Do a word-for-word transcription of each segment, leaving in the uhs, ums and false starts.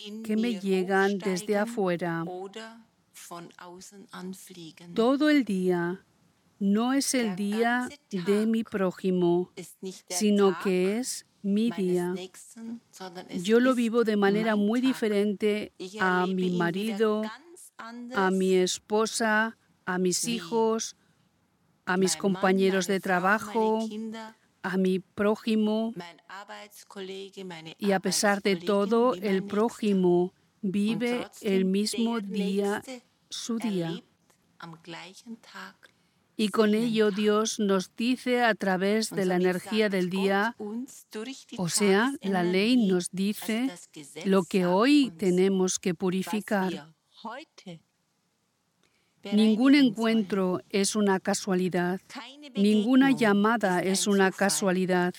que me llegan desde afuera. Todo el día no es el día de mi prójimo, sino que es mi día. Yo lo vivo de manera muy diferente a mi marido, a mi esposa, a mis hijos, a mis compañeros de trabajo, a mi prójimo. Y a pesar de todo, el prójimo vive el mismo día, su día. Y con ello Dios nos dice a través de la energía del día, o sea, la ley nos dice lo que hoy tenemos que purificar. Ningún encuentro es una casualidad. Ninguna llamada es una casualidad.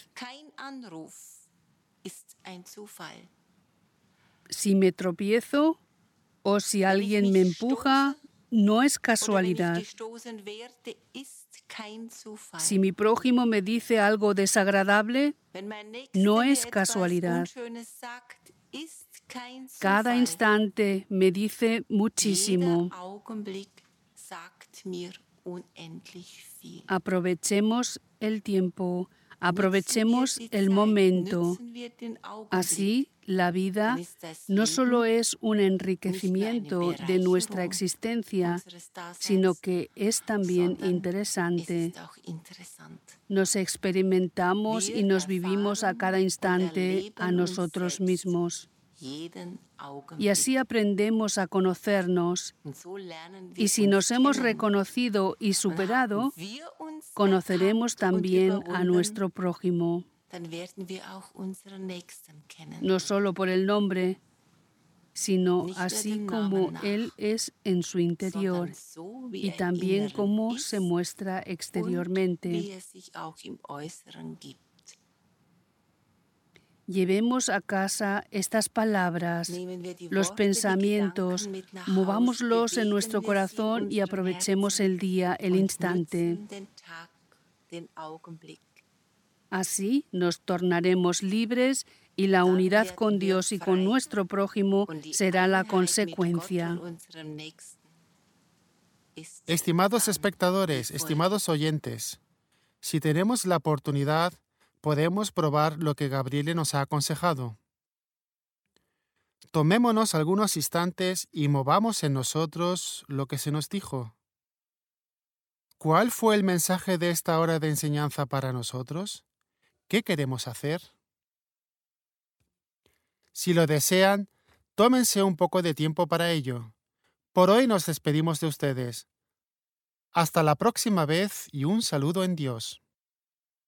Si me tropiezo o si alguien me empuja, no es casualidad. Si mi prójimo me dice algo desagradable, no es casualidad. Cada instante me dice muchísimo. Aprovechemos el tiempo, aprovechemos el momento. Así, la vida no solo es un enriquecimiento de nuestra existencia, sino que es también interesante. Nos experimentamos y nos vivimos a cada instante a nosotros mismos. Y así aprendemos a conocernos. Y si nos hemos reconocido y superado, conoceremos también a nuestro prójimo. No solo por el nombre, sino así como Él es en su interior y también cómo se muestra exteriormente. Llevemos a casa estas palabras, los pensamientos, movámoslos en nuestro corazón y aprovechemos el día, el instante. Así nos tornaremos libres y la unidad con Dios y con nuestro prójimo será la consecuencia. Estimados espectadores, estimados oyentes, si tenemos la oportunidad, podemos probar lo que Gabriele nos ha aconsejado. Tomémonos algunos instantes y movamos en nosotros lo que se nos dijo. ¿Cuál fue el mensaje de esta hora de enseñanza para nosotros? ¿Qué queremos hacer? Si lo desean, tómense un poco de tiempo para ello. Por hoy nos despedimos de ustedes. Hasta la próxima vez y un saludo en Dios.